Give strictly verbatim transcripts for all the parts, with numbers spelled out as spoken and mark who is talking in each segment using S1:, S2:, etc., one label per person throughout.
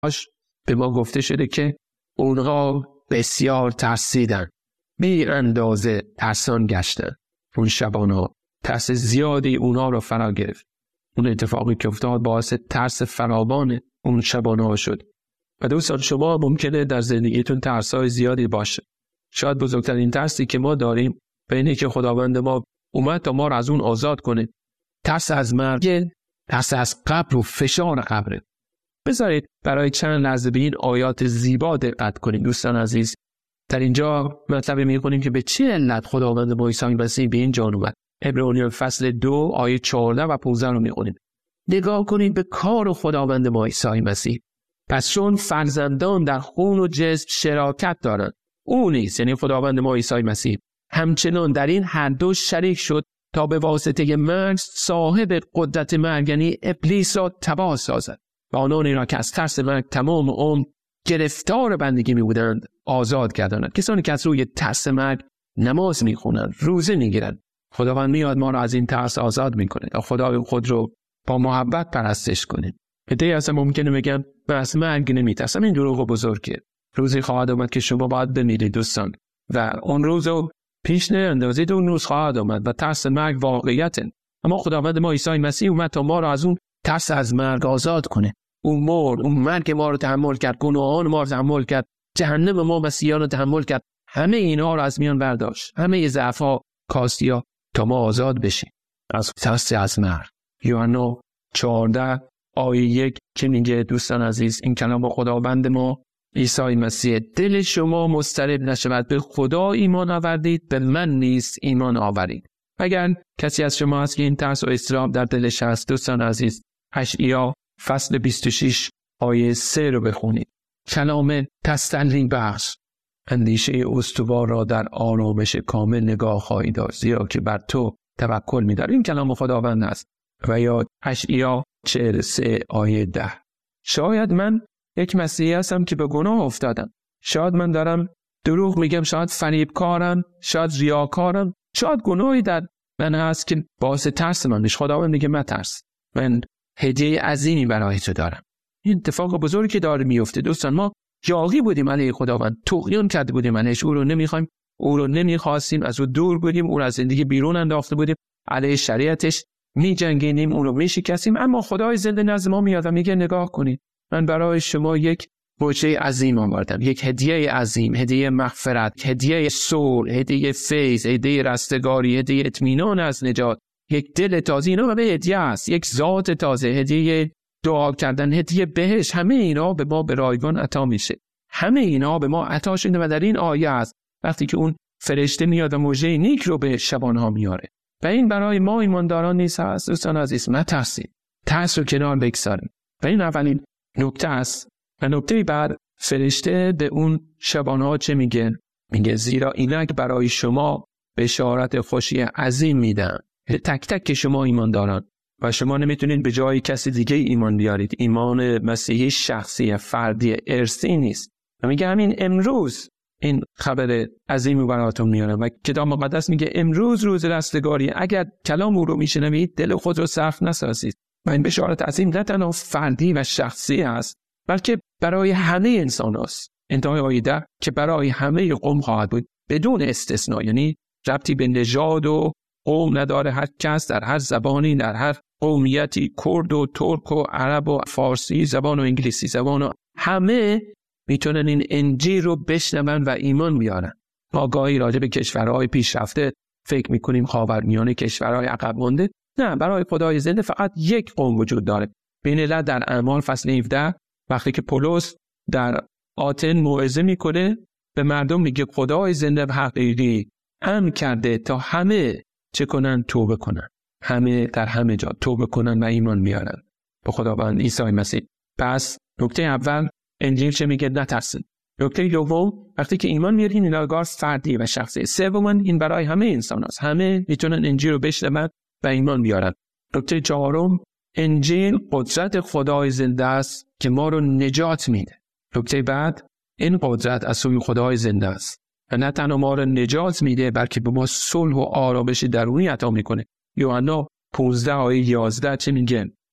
S1: به ما گفته شده که اونها بسیار ترسیدن، بی اندازه ترسان گشتن. اون شبانه ترس زیادی اونها رو فرا گرفت. اون اتفاقی که افتاد باعث ترس فراوان اون شبانه شد. و دوستان شما ممکنه در زندگیتون ترس‌های زیادی باشه. شاید بزرگترین ترسی که ما داریم به اینه که خداوند ما اومد تا ما رو از اون آزاد کنه. ترس از مرگ، ترس از قبر و فشار قبره. بذارید برای چند لحظه به این آیات زیبا دقت کنید دوستان عزیز. در اینجا مطلب می‌کنیم که به چه علت خداوند ما عیسی مسیح به این جان اومد. عبرانیان فصل دو آیه چهارده و پانزده رو می‌خونید. نگاه کنید به کار خداوند ما عیسی مسیح. پس چون فرزندان در خون و جسم شراکت دارند، او نیز یعنی خداوند ما عیسی مسیح همچنان در این هر دو شریک شد تا به واسطه مرگ صاحب قدرت مرگ یعنی ابلیس را تباه سازد و آنانی را که از ترس مرگ تمام عمر گرفتار بندگی می بودند آزاد گرداند. کسانی که از روی ترس مرگ نماز می خونند، روزه می گیرند، خداوند میاد ما را از این ترس آزاد می کنه تا خدای خود رو با محبت پرستش کنیم. عده‌ای اصلا ممکنه بگن من از مرگ نمیترسم. این دروغ بزرگه. روزی خواهد آمد که شما باید بمیرید دوستان و اون روز رو پیش نندازید. اون روز خواهد آمد و ترس مرگ واقعیته. اما خداوند ما عیسی مسیح اومد تا ما را از اون ترس از مرگ آزاد کنه. اون مرد، اون مرگ ما رو تحمل کرد، گناهان ما رو تحمل کرد، جهنم ما مسیحیان رو تحمل کرد. همه اینا رو از میان برداشت. همه ضعف‌ها، کاستی‌ها تا ما آزاد بشیم از ترس از مرگ. یوحنا چهارده آیه یک که میگه دوستان عزیز این کلام خداوند ما عیسی مسیح دل شما مضطرب نشود، به خدا ایمان آوردید به من نیز ایمان آورید. اگر کسی از شما هست که این ترس و اضطراب در دلش هست دوستان عزیز اشعیا فصل بیست و شش آیه سه رو بخونید. کلام تسلی بخش اندیشه استوار را در آرامش کامل نگاه خواهی داشت زیرا که بر تو توکل می‌دارم. این کلام خداوند است. و یا اشعیا چهل و سه آیه ده. شاید من یک مسیحی هستم که به گناه افتادم، شاید من دارم دروغ میگم، شاید فریبکارم، شاید ریاکارم، شاید گناهی در من هست که باعث ترس من بشه. خداوند میگه مترس، من هدیه عظیمی برای تو دارم. این اتفاق بزرگی که داره میفته دوستان. ما یاغی بودیم علیه خداوند، طغیان کرده بودیم علیهش، او رو نمیخوایم، او رو نمیخواستیم، از او دور بودیم، او رو از زندگی بیرون انداخته بودیم، علیه شریعتش می جنگیدیم، اون رو می شکستیم. اما خدای زنده نزد ما میاد و میگه نگاه کنید من برای شما یک بوجه عظیم آوردم، یک هدیه عظیم، هدیه مغفرت، هدیه صلح، هدیه فیض، هدیه رستگاری، هدیه اطمینان از نجات، یک دل تازه. اینا به هدیه است، یک ذات تازه، هدیه دعا کردن، هدیه بهشت. همه اینا به ما به رایگان عطا میشه. همه اینا به ما عطا شده و در این آیه است وقتی که اون فرشته میاد و موجه نیک رو به شبانها میاره. و این برای ما ایمانداران نیست هست دوستان عزیز. نترسید، ترس رو کنار بگذاریم. و این اولین نکته است. و نکته بعد فرشته به اون شبانها چه میگه؟ میگه زیرا اینک برای شما بشارت خوشی عظیم میدم. تک تک که شما ایمانداران و شما نمیتونید به جای کسی دیگه ایمان بیارید. ایمان مسیحی شخصی، فردی، ارثی نیست. و میگه همین امروز این خبر عظیمی براتون میارم و کتاب مقدس میگه امروز روز رستگاری. اگر کلام او رو میشنوید دل خود رو صرف نسازید. و این بشارت عظیم نه تنها فردی و شخصی است بلکه برای همه انسان است. انتهای آیه ده که برای همه قوم خواهد بود بدون استثناء، یعنی ربطی به نژاد و قوم نداره. هر کس در هر زبانی، در هر قومیتی، کرد و ترک و عرب و فارسی زبان و انگلیسی زبان و همه میتونن این انجیل رو بشنون و ایمان بیارن. ما گاهی راجع به کشورهای پیشرفته فکر میکنیم خاورمیانه، کشورهای عقب مونده. نه، برای خدای زنده فقط یک قوم وجود داره. بین علت در اعمال فصل هفده وقتی که پولس در آتن موعظه میکنه به مردم میگه خدای زنده و حقیقی امر کرده تا همه چه کنن؟ توبه کنن. همه در همه جا توبه کنن و ایمان بیارن به خداوند عیسی مسیح. پس نکته اول انجیل چه میگه؟ نترسید. نکته دوم وقتی که ایمان میارین این نگاه فردی و شخصی. سوم این برای همه انسان هست. همه میتونن انجیل رو بشنون و ایمان بیارن. نکته چهارم انجیل قدرت خدای زنده است که ما رو نجات میده. نکته بعد این قدرت از سوی خدای زنده است و نه تنها ما رو نجات میده بلکه به ما صلح و آرامش درونی عطا میکنه. یوحنا پانزده آیه یازده چه میگه؟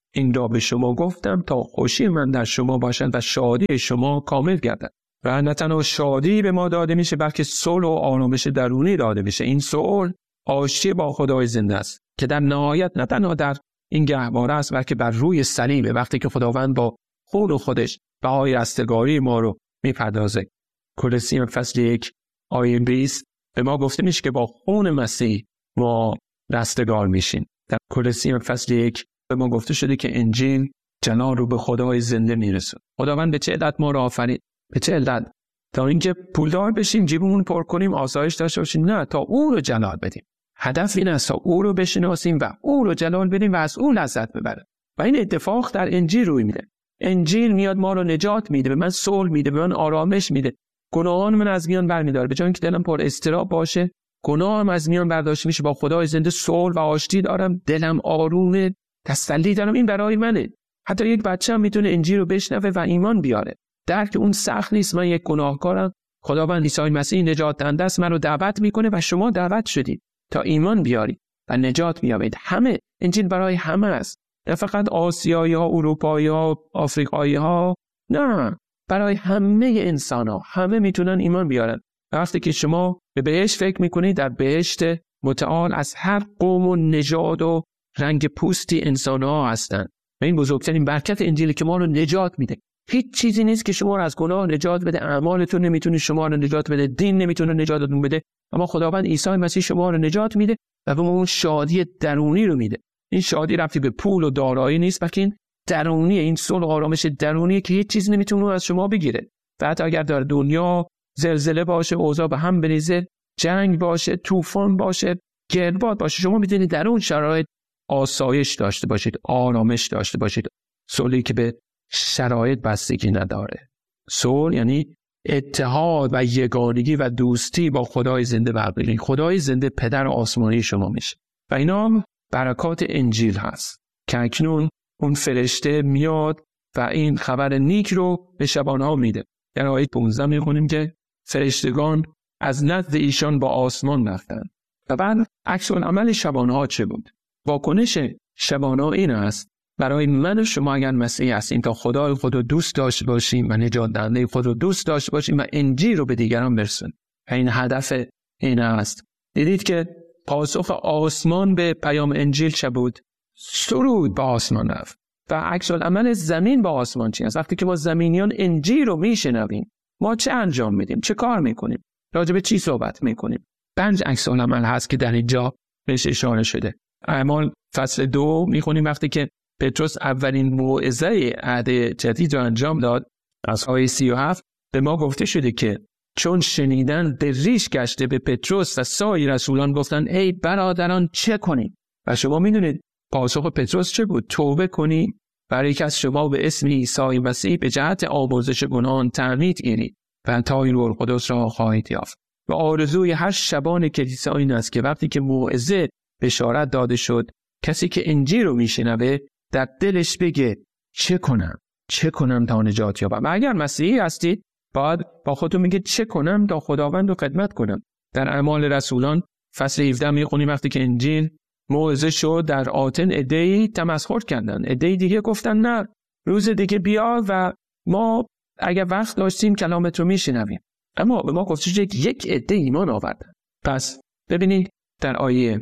S1: این را به شما گفتم تا خوشی من در شما باشد و شادی شما کامل گردد. و نه تنها شادی به ما داده میشه بلکه صلح و آرامش درونی داده میشه. این صلح آشتی با خدای زنده است که در نهایت نه تنها در این گهواره است بلکه بر روی صلیب، وقتی که خداوند با خون خودش بهای رستگاری ما رو میپردازه. کولوسیان فصل یک آیه بیست به ما گفته میشه که با خون مسیح ما رستگار میشیم. در کولوسیان فصل یک به ما گفته شده که انجیل جلال رو به خدای زنده میرسونه. خداوند به چه علت ما رو آفرید؟ به چه علت؟ تا اینکه پولدار بشیم، جیبمون پر کنیم، آسایش داشته باشیم؟ نه، تا او رو جلال بدیم. هدف این است تا او رو بشناسیم و او رو جلال بدیم و از او لذت ببریم. و این اتفاق در انجیل روی میده. انجیل میاد ما رو نجات میده، به من صلح میده، به من آرامش میده. گناهان من از میان برمیداره. به جای اینکه دلم پر اضطراب باشه، گناهم از میان برداشته میشه. با خدای زنده صلح و آشتی دارم، دلم آرومه، تسلی دارم. این برای منه. حتی یک بچه هم میتونه انجیل رو بشنوه و ایمان بیاره. درک اون سخت نیست. من یک گناهکارم، خداوند عیسی مسیح نجات دهنده است، من رو دعوت میکنه و شما دعوت شدید تا ایمان بیارید و نجات بیابید. همه انجیل برای همه است، نه فقط آسیایی ها، اروپایی ها، آفریقایی ها، نه، برای همه انسان ها. همه میتونن ایمان بیارن. وقتی که شما به بهشت فکر میکنید، در بهشت متعال از هر قوم و نژاد و رنگ پوستی انسان ها هستن و این بزرگترین برکت انجیلی که ما رو نجات میده. هیچ چیزی نیست که شما رو از گناه نجات بده. اعمالتون نمیتونه شما رو نجات بده، دین نمیتونه نجاتتون بده، اما خداوند عیسی مسیح شما رو نجات میده و به ما اون شادی درونی رو میده. این شادی ربطی به پول و دارایی نیست، بلکه این درونیه، این صلح و آرامش درونیه که هیچ چیز نمیتونه از شما بگیره. و حتی اگر در دنیا زلزله باشه، اوضاع به هم بریزه، جنگ باشه، طوفان باشه، گردباد باشه، شما میتونید در اون شرایط آسایش داشته باشید، آرامش داشته باشید. صلحی که به شرایط بستگی نداره. صلح یعنی اتحاد و یگانگی و دوستی با خدای زنده برقراری. خدای زنده پدر آسمانی شما میشه و اینا برکات انجیل هست که اکنون اون فرشته میاد و این خبر نیک رو به شبانها میده. در آیه پانزده میخونیم که فرشتگان از نزد ایشان با آسمان رفتن. و بعد عکس العمل شبانها چه بود؟ واکنش شبانها این است: برای من و شما اگر مسیحی هستیم تا خدای خود رو دوست داشته باشیم و نجات دهنده خود رو دوست داشته باشیم و انجیل رو به دیگران برسونیم. و این هدف این است. دیدید که پاسخ آسمان به پیام انجیل چه بود؟ سرود به آسمان رفت. و عکس العمل زمین با آسمان چی است؟ وقتی که ما زمینیان انجیل رو میشنویم، ما چه انجام میدیم؟ چه کار میکنیم؟ راجع به چی صحبت میکنیم؟ پنج عکس العمل هست که در اینجا بهش اشاره شده. اعمال فصل دو میخونیم وقتی که پتروس اولین موعظه عهد جدید رو انجام داد، از آیه سی و هفت به ما گفته شده که چون شنیدن به ریش گشته، به پتروس و سایر رسولان گفتن ای برادران چه کنیم؟ و شما میدونید پاسخ پتروس چه بود؟ توبه کنید، برای که از شما به اسم عیسی مسیح به جهت آمرزش گناهان تعمید گیرید و عطای روح القدس را خواهید یافت. و آرزوی هر شبان کلیسا این است که وقتی که موعظه بشارت داده شد، کسی که انجیل رو میشنوه در دلش بگه چه کنم؟ چه کنم تا نجات یابم؟ و اگر مسیحی هستید باید با خودتون میگه چه کنم تا خداوند رو خدمت کنم. در اعمال رسولان فصل هفده میخونیم وقتی که انجیل موعظه شد، در آتن عده‌ای تمسخر کردن، عده‌ای دیگه گفتن نه، روز دیگه بیا و ما اگر وقت داشتیم کلامت رو میشنویم. اما به ما گفته شد یک عده ایمان آوردن. پس ببینید در آیه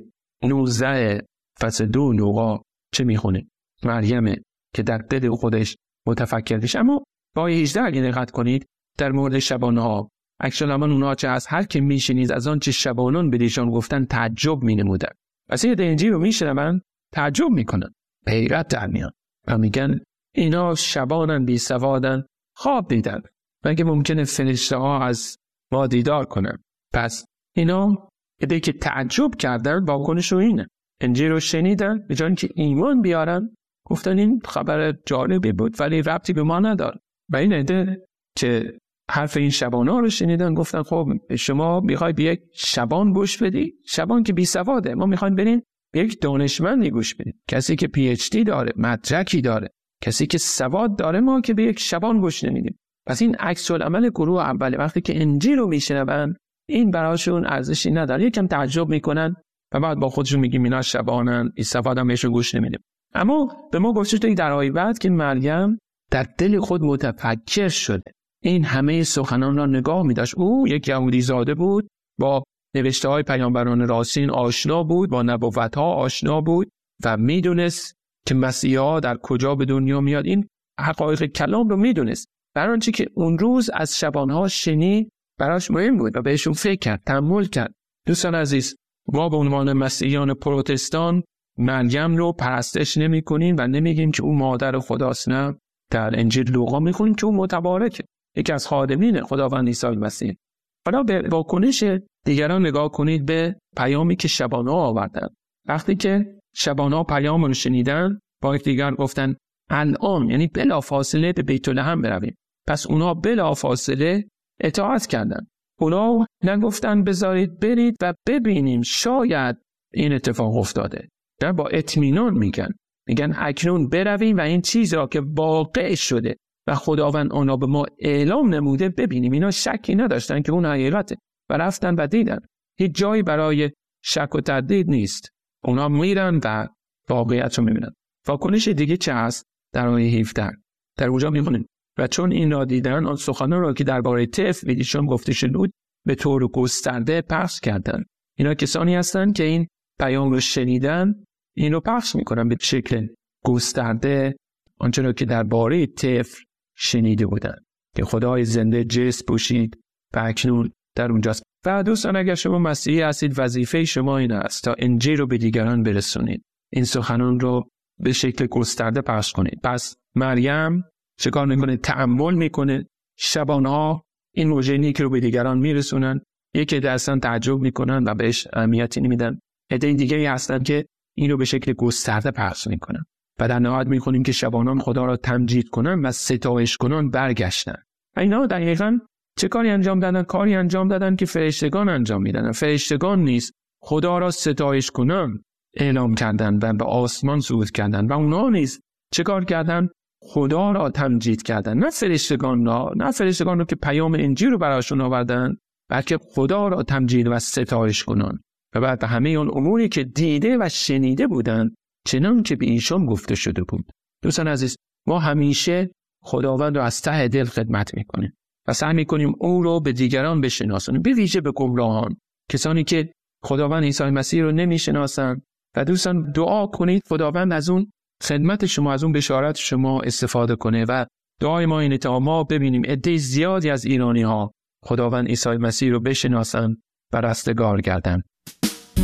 S1: نوزده فصل دو لوقا چه میخونه؟ مریم که در دل خودش متفکر بشه. اما با آیه هجده اگه دقت کنید در مورد شبانها، اکشالمان اونها چه از هر که میشنید از آن چه شبانان به ایشان گفتن تعجب مینمودن. پس این انجیل رو میشنون تعجب میکنن، حیرت در میان و میگن اینا شبانن، بی سوادن، خواب دیدن، مگه ممکنه فرشته ها از ما دیدار کنن؟ پس اینا ایده که تعجب کردن واکنششون اینه. انجیل رو شنیدن، به جای اینکه ایمان بیارن گفتن این خبر جالبی بود ولی ربطی به ما نداره. و این ایده که حرف این شبانا رو شنیدن گفتن خب شما میخوای به یک شبان گوش بدی؟ شبان که بی سواده، ما میخوایم بریم به یک دانشمندی گوش بدیم، کسی که پی اچ دی داره، مدرکی داره، کسی که سواد داره. ما که به یک شبان گوش نمیدیم. پس این عکس العمل گروه اولی. وقتی که انجیل رو میشنون این براشون ارزشی نداره، یکم تعجب میکنن و بعد با خودشون میگیم اینا شبانن، بی سوادن، بهشون گوش نمیدیم. اما به ما گفته شده در آیه بعد که مریم در دل خود متفکر شده، این همه سخنان را نگاه می داشت. او یک یهودی زاده بود، با نوشته های پیامبران راستین آشنا بود، با نبوت ها آشنا بود و می دونست که مسیحا در کجا به دنیا میاد. این حقایق کلام رو می دونست. برای آنچه که اون روز از شبانها شنید براش مهم بود و بهشون فکر کرد، تأمل کرد. دوستان عزیز، ما به عنوان مسیحیان پروتستان مریم رو پرستش نمی کنیم و نمیگیم که او مادر خداست. نه، در انجیل لوقا میخونیم که او متبارکه، یکی از خادمین خداوند عیسی مسیح. حالا به واکنش دیگران نگاه کنید، به پیامی که شبانها آوردن. وقتی که شبانها پیام رو شنیدن، با دیگر گفتن الان، یعنی بلافاصله به بیت لحم برویم. پس اونا بلافاصله اطاعت کردن. اونا نگفتن بذارید برید و ببینیم شاید این اتفاق افتاده. در با اطمینان میگن میگن اکنون برویم و این چیزی را که واقع شده و خداوند آنها به ما اعلام نموده ببینیم. اینا شکی نداشتن که اون حقیقته و رفتن و دیدن. هیچ جایی برای شک و تردید نیست. اونا میرن و واقعیت رو میبینن. واکنش دیگه چه هست؟ در آیه هفده در اونجا میخونیم و چون این را دیدن، آن سخنان را که درباره طفل ایشان گفته شده بود به طور گسترده پخش کردن. اینا کسانی هستن که این پیام رو شنیدن، این رو پخش میکنن به شکل گسترده آنچه را که درباره طفل شنیده بودن که خدای زنده جسم پوشید و اکنون در اونجاست. و دوستان، اگر شما مسیحی هستید، وظیفه شما این است تا انجیل رو به دیگران برسونید، این سخنان رو به شکل گسترده پخش کنید. پس مریم چه کار میکنه؟ تأمل میکنه. شبانها این موجینی که رو به دیگران میرسونن، یکی درستان تعجب میکنن و بهش اهمیتی نمیدن. عده دیگه هستن که این رو به شکل گسترده پخش میکنن. و در نهایت میخونیم که شبانان خدا را تمجید کنن و ستایش کنن برگشتن. اینا دقیقاً چه کاری انجام دادن؟ کاری انجام دادن که فرشتگان انجام میدن. فرشتگان نیست، خدا را ستایش کنن اعلام کردن و به آسمان صعود کردن. و اونا نیز چه کار کردن؟ خدا را تمجید کردن. نه فرشتگان را، نه فرشتگان را که پیام انجیل رو براشون آوردن، بلکه خدا را تمجید و ستایش کنن. و بعد همه اون اموری که دیده و شنیده بودن چنان که به ایشان گفته شده بود. دوستان عزیز، ما همیشه خداوند رو از ته دل خدمت میکنیم و سعی میکنیم او رو به دیگران بشناسونیم، به ویژه به گمراهان، کسانی که خداوند عیسی مسیح رو نمیشناسن. و دوستان دعا کنید خداوند از اون خدمت شما، از اون بشارت شما استفاده کنه. و دعای ما اینه تا ما ببینیم عده زیادی از ایرانی ها خداوند عیسی مسیح رو بشناسن و رستگار گردن.